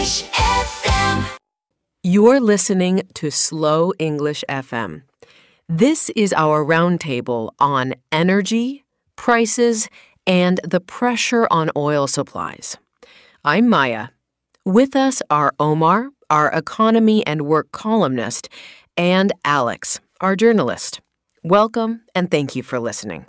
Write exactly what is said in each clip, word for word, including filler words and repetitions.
F M. You're listening to Slow English F M. This is our roundtable on energy, prices, and the pressure on oil supplies. I'm Maya. With us are Omar, our economy and work columnist, and Alex, our journalist. Welcome and thank you for listening.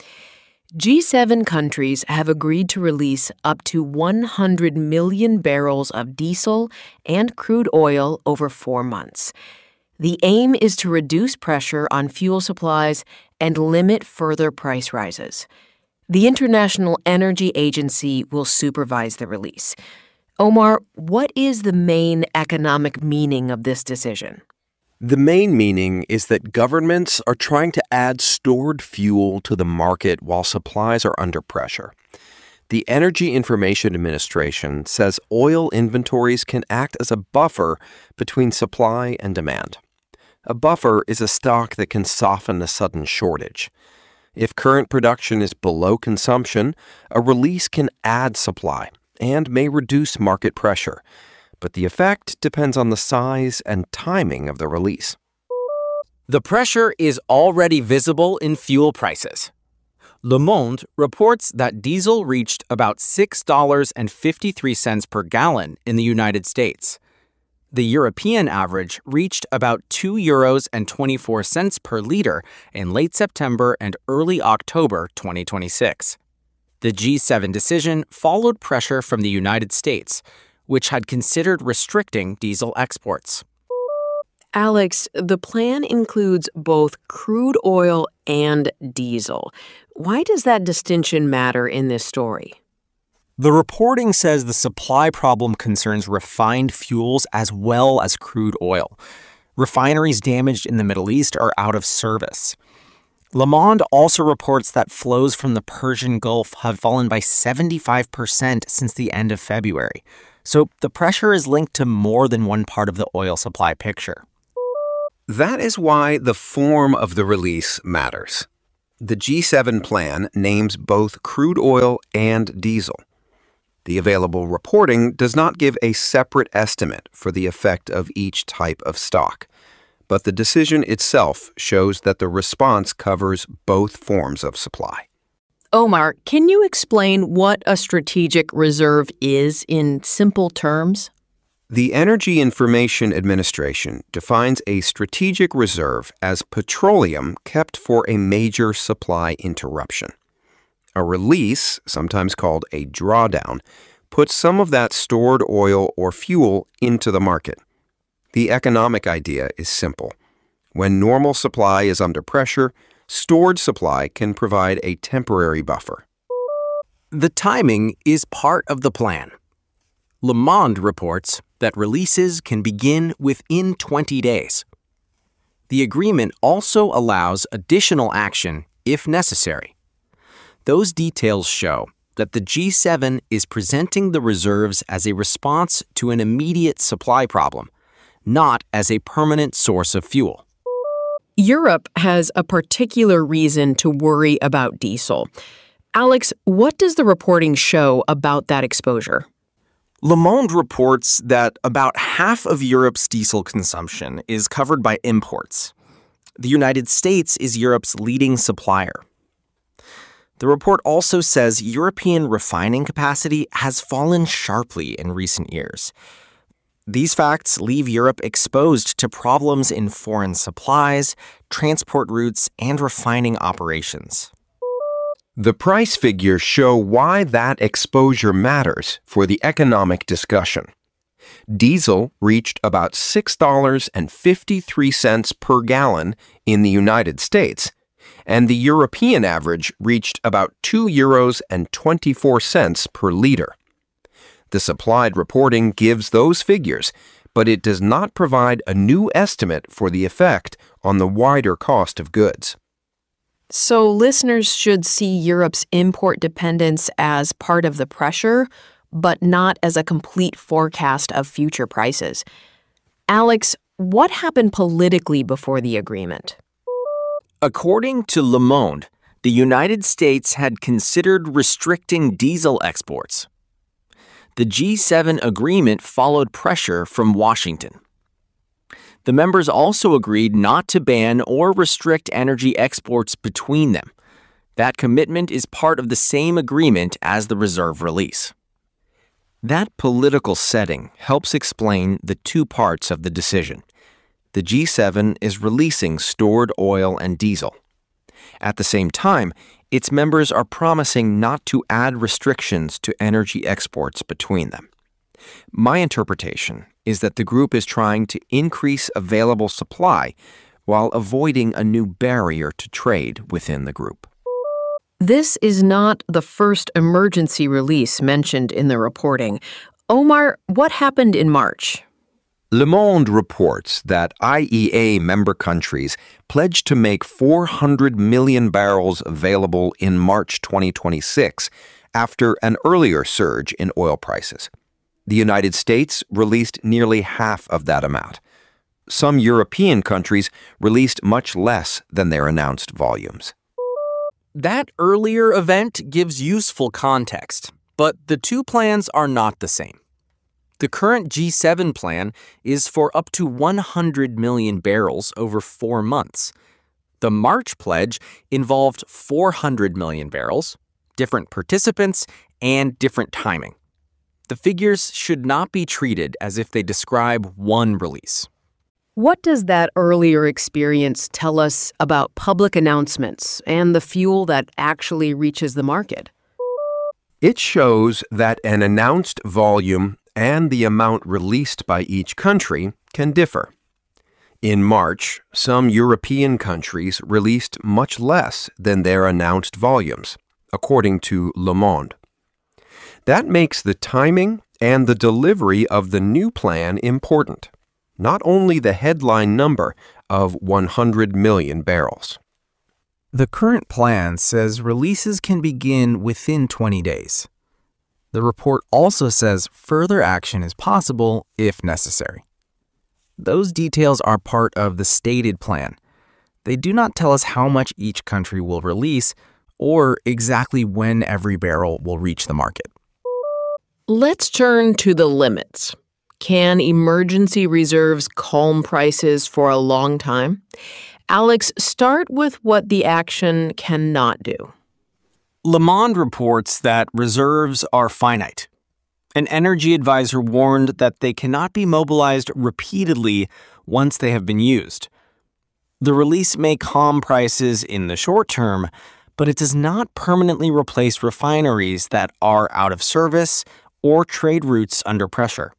G seven countries have agreed to release up to one hundred million barrels of diesel and crude oil over four months. The aim is to reduce pressure on fuel supplies and limit further price rises. The International Energy Agency will supervise the release. Omar, what is the main economic meaning of this decision? The main meaning is that governments are trying to add stored fuel to the market while supplies are under pressure. The Energy Information Administration says oil inventories can act as a buffer between supply and demand. A buffer is a stock that can soften a sudden shortage. If current production is below consumption, a release can add supply and may reduce market pressure. But the effect depends on the size and timing of the release. The pressure is already visible in fuel prices. Le Monde reports that diesel reached about six dollars and fifty-three cents per gallon in the United States. The European average reached about two euros and twenty-four cents per liter in late September and early October twenty twenty-six. The G seven decision followed pressure from the United States, which had considered restricting diesel exports. Alex, the plan includes both crude oil and diesel. Why does that distinction matter in this story? The reporting says the supply problem concerns refined fuels as well as crude oil. Refineries damaged in the Middle East are out of service. Le Monde also reports that flows from the Persian Gulf have fallen by seventy-five percent since the end of February. So the pressure is linked to more than one part of the oil supply picture. That is why the form of the release matters. The G seven plan names both crude oil and diesel. The available reporting does not give a separate estimate for the effect of each type of stock, but the decision itself shows that the response covers both forms of supply. Omar, can you explain what a strategic reserve is in simple terms? The Energy Information Administration defines a strategic reserve as petroleum kept for a major supply interruption. A release, sometimes called a drawdown, puts some of that stored oil or fuel into the market. The economic idea is simple. When normal supply is under pressure, stored supply can provide a temporary buffer. The timing is part of the plan. Le Monde reports that releases can begin within twenty days. The agreement also allows additional action if necessary. Those details show that the G seven is presenting the reserves as a response to an immediate supply problem, not as a permanent source of fuel. Europe has a particular reason to worry about diesel. Alex, what does the reporting show about that exposure? Le Monde reports that about half of Europe's diesel consumption is covered by imports. The United States is Europe's leading supplier. The report also says European refining capacity has fallen sharply in recent years. These facts leave Europe exposed to problems in foreign supplies, transport routes, and refining operations. The price figures show why that exposure matters for the economic discussion. Diesel reached about six dollars and fifty-three cents per gallon in the United States, and the European average reached about two euros and twenty-four cents per liter. The supplied reporting gives those figures, but it does not provide a new estimate for the effect on the wider cost of goods. So listeners should see Europe's import dependence as part of the pressure, but not as a complete forecast of future prices. Alex, what happened politically before the agreement? According to Le Monde, the United States had considered restricting diesel exports. the G seven agreement followed pressure from Washington. The members also agreed not to ban or restrict energy exports between them. That commitment is part of the same agreement as the reserve release. That political setting helps explain the two parts of the decision. The G seven is releasing stored oil and diesel. At the same time, its members are promising not to add restrictions to energy exports between them. My interpretation is that the group is trying to increase available supply while avoiding a new barrier to trade within the group. This is not the first emergency release mentioned in the reporting. Omar, what happened in March? Le Monde reports that I E A member countries pledged to make four hundred million barrels available in March twenty twenty-six after an earlier surge in oil prices. The United States released nearly half of that amount. Some European countries released much less than their announced volumes. That earlier event gives useful context, but the two plans are not the same. The current G seven plan is for up to one hundred million barrels over four months. The March pledge involved four hundred million barrels, different participants, and different timing. The figures should not be treated as if they describe one release. What does that earlier experience tell us about public announcements and the fuel that actually reaches the market? It shows that an announced volume and the amount released by each country can differ. In March, some European countries released much less than their announced volumes, according to Le Monde. That makes the timing and the delivery of the new plan important, not only the headline number of one hundred million barrels. The current plan says releases can begin within twenty days. The report also says further action is possible if necessary. Those details are part of the stated plan. They do not tell us how much each country will release or exactly when every barrel will reach the market. Let's turn to the limits. Can emergency reserves calm prices for a long time? Alex, start with what the action cannot do. Le Monde reports that reserves are finite. An energy advisor warned that they cannot be mobilized repeatedly once they have been used. The release may calm prices in the short term, but it does not permanently replace refineries that are out of service or trade routes under pressure.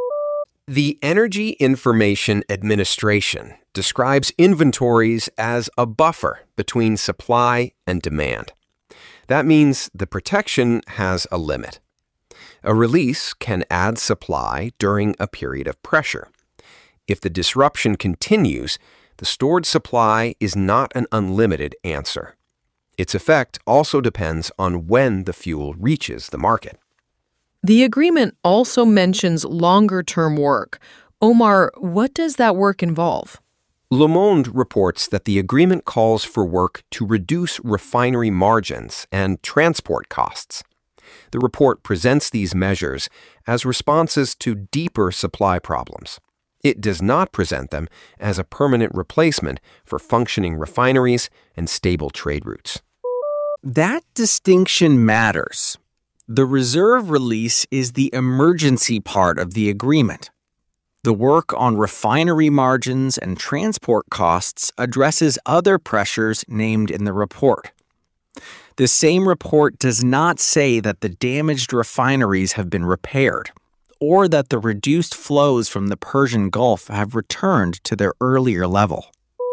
The Energy Information Administration describes inventories as a buffer between supply and demand. That means the protection has a limit. A release can add supply during a period of pressure. If the disruption continues, the stored supply is not an unlimited answer. Its effect also depends on when the fuel reaches the market. The agreement also mentions longer-term work. Omar, what does that work involve? Le Monde reports that the agreement calls for work to reduce refinery margins and transport costs. The report presents these measures as responses to deeper supply problems. It does not present them as a permanent replacement for functioning refineries and stable trade routes. That distinction matters. The reserve release is the emergency part of the agreement. The work on refinery margins and transport costs addresses other pressures named in the report. The same report does not say that the damaged refineries have been repaired or that the reduced flows from the Persian Gulf have returned to their earlier level.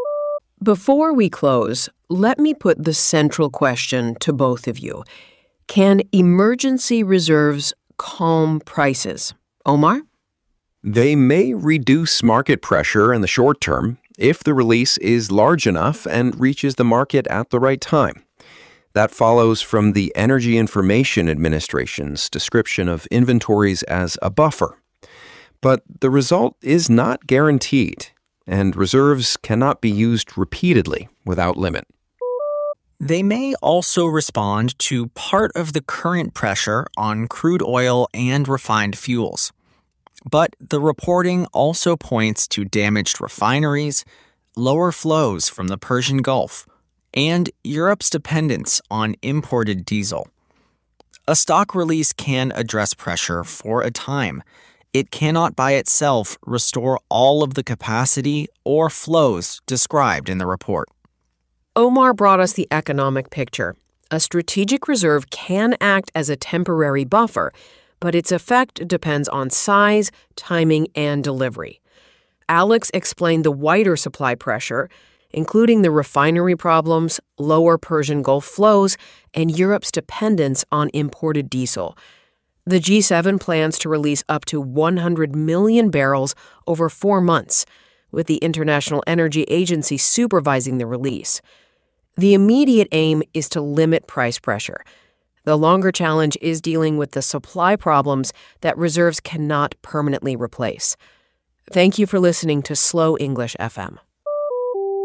Before we close, let me put the central question to both of you. Can emergency reserves calm prices? Omar? They may reduce market pressure in the short term if the release is large enough and reaches the market at the right time. That follows from the Energy Information Administration's description of inventories as a buffer. But the result is not guaranteed, and reserves cannot be used repeatedly without limit. They may also respond to part of the current pressure on crude oil and refined fuels. But the reporting also points to damaged refineries, lower flows from the Persian Gulf, and Europe's dependence on imported diesel. A stock release can address pressure for a time. It cannot by itself restore all of the capacity or flows described in the report. Omar brought us the economic picture. A strategic reserve can act as a temporary buffer, but its effect depends on size, timing, and delivery. Alex explained the wider supply pressure, including the refinery problems, lower Persian Gulf flows, and Europe's dependence on imported diesel. The G seven plans to release up to one hundred million barrels over four months, with the International Energy Agency supervising the release. The immediate aim is to limit price pressure. The longer challenge is dealing with the supply problems that reserves cannot permanently replace. Thank you for listening to Slow English F M.